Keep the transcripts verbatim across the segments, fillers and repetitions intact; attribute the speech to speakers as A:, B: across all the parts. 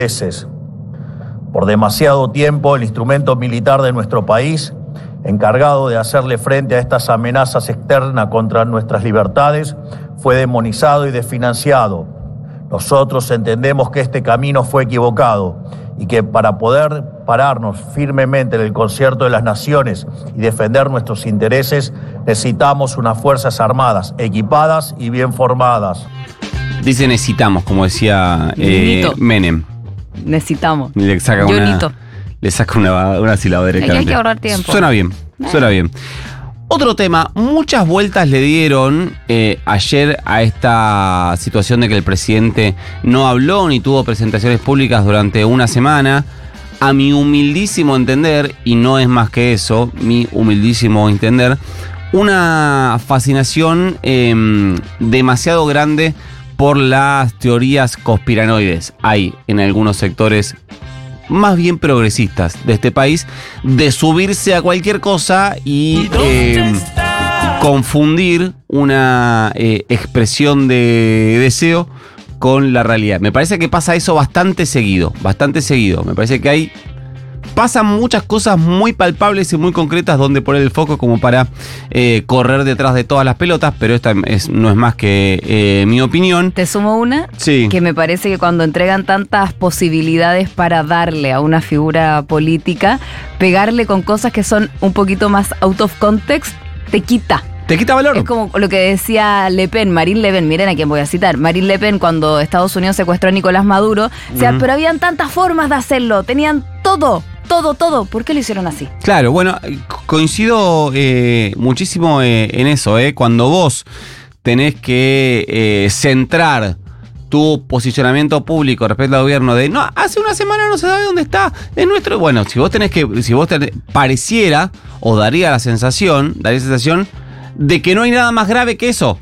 A: Por demasiado tiempo, el instrumento militar de nuestro país, encargado de hacerle frente a estas amenazas externas contra nuestras libertades, fue demonizado y desfinanciado. Nosotros entendemos que este camino fue equivocado y que para poder pararnos firmemente en el concierto de las naciones y defender nuestros intereses, necesitamos unas Fuerzas Armadas equipadas y bien formadas.
B: Dice necesitamos, como decía eh, Menem.
C: Necesitamos.
B: Le saca
C: Yo
B: una,
C: nito.
B: le saca una, una sílaba directamente.
C: Hay que ahorrar tiempo.
B: Suena bien,
C: eh.
B: suena bien. Otro tema, muchas vueltas le dieron eh, ayer a esta situación de que el presidente no habló ni tuvo presentaciones públicas durante una semana. A mi humildísimo entender, y no es más que eso, mi humildísimo entender, una fascinación eh, demasiado grande por las teorías conspiranoides. Hay en algunos sectores más bien progresistas de este país, de subirse a cualquier cosa y eh, confundir una eh, expresión de deseo con la realidad. Me parece que pasa eso bastante seguido, bastante seguido. Me parece que hay... Pasan muchas cosas muy palpables y muy concretas donde poner el foco como para eh, correr detrás de todas las pelotas, pero esta es, no es más que eh, mi opinión.
C: ¿Te sumo una?
B: Sí.
C: Que me parece que cuando entregan tantas posibilidades para darle a una figura política, pegarle con cosas que son un poquito más out of context, te quita.
B: ¿Te quita valor?
C: Es como lo que decía Le Pen, Marine Le Pen, miren a quién voy a citar. Marine Le Pen, cuando Estados Unidos secuestró a Nicolás Maduro, uh-huh. o sea, pero habían tantas formas de hacerlo, tenían todo. Todo, todo. ¿Por qué lo hicieron así?
B: Claro, bueno, coincido eh, muchísimo eh, en eso, eh. Cuando vos tenés que eh, centrar tu posicionamiento público respecto al gobierno de no, hace una semana no se sabe dónde está, es nuestro. Bueno, si vos tenés que, si vos tenés, pareciera o daría la sensación, daría la sensación de que no hay nada más grave que eso.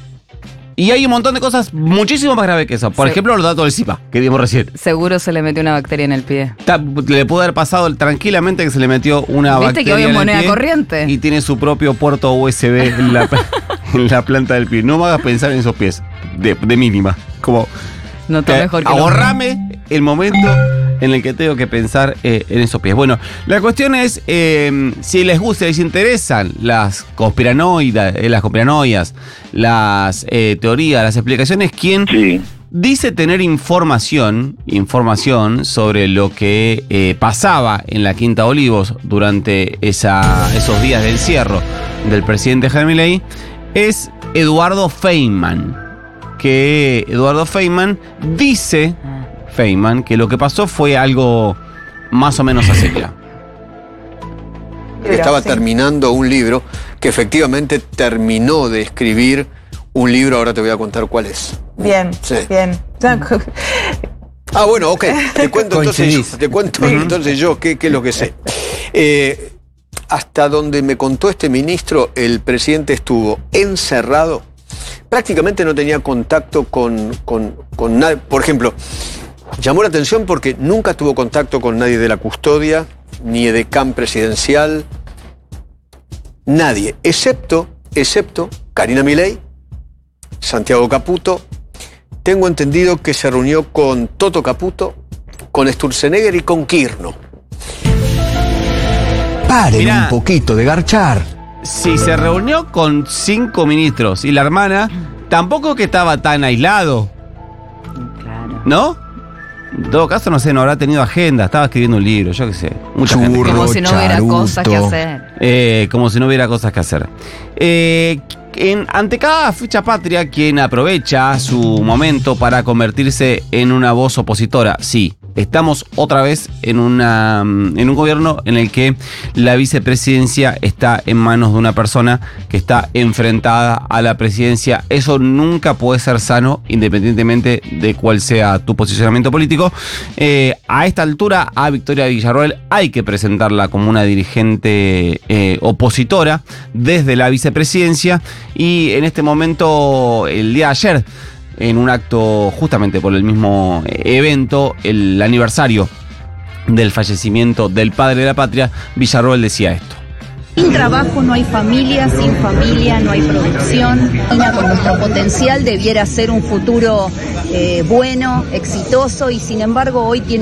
B: Y hay un montón de cosas muchísimo más graves que eso. Por sí. ejemplo, los datos del Zika, que dimos recién.
C: Seguro se le metió una bacteria en el pie.
B: Ta, le pudo haber pasado tranquilamente que se le metió una
C: ¿Viste
B: bacteria
C: que hoy es
B: en
C: moneda
B: el pie
C: corriente?
B: Y tiene su propio puerto U S B en la, en la planta del pie. No me hagas pensar en esos pies. De, de mínima. Como...
C: No está
B: eh,
C: mejor que
B: ahorrame el momento en el que tengo que pensar eh, en esos pies. Bueno, la cuestión es eh, si les gusta, les interesan las conspiranoidas, eh, las conspiranoias, las eh, teorías, las explicaciones, ¿quién sí. dice tener información, información sobre lo que eh, pasaba en la Quinta Olivos durante esa, esos días de encierro del presidente Javier Milei? Es Eduardo Feynman. Que Eduardo Feynman dice, Feynman, que lo que pasó fue algo más o menos así.
D: Estaba sí. terminando un libro que efectivamente terminó de escribir un libro, ahora te voy a contar cuál es.
E: Bien, sí. bien.
D: Ah, bueno, ok, te cuento entonces, te cuento entonces yo qué, qué es lo que sé. Eh, hasta donde me contó este ministro, el presidente estuvo encerrado. Prácticamente no tenía contacto con, con, con nadie. Por ejemplo, llamó la atención porque nunca tuvo contacto con nadie de la custodia, ni edecán presidencial, nadie, excepto, excepto Karina Milei, Santiago Caputo. Tengo entendido que se reunió con Toto Caputo, con Sturzenegger y con Kirchner.
F: Paren
B: Mirá.
F: un poquito de garchar.
B: Si se reunió con cinco ministros y la hermana, tampoco que estaba tan aislado.
C: Claro.
B: ¿No? En todo caso, no sé, no habrá tenido agenda, estaba escribiendo un libro, yo qué sé. Mucha
F: Churro,
B: gente.
C: Como si no hubiera
F: charuto.
C: cosas que hacer.
B: Eh, como si no hubiera cosas que hacer. Eh, en, ante cada fecha patria, quien aprovecha su momento para convertirse en una voz opositora, sí. Estamos otra vez en, una, en un gobierno en el que la vicepresidencia está en manos de una persona que está enfrentada a la presidencia. Eso nunca puede ser sano, independientemente de cuál sea tu posicionamiento político. Eh, a esta altura, a Victoria Villarroel hay que presentarla como una dirigente eh, opositora desde la vicepresidencia. Y en este momento, el día de ayer, en un acto justamente por el mismo evento, el aniversario del fallecimiento del padre de la patria, Villarroel decía esto.
E: Sin trabajo no hay familia, sin familia no hay producción. China, con nuestro potencial, debiera ser un futuro eh, bueno, exitoso, y sin embargo hoy tiene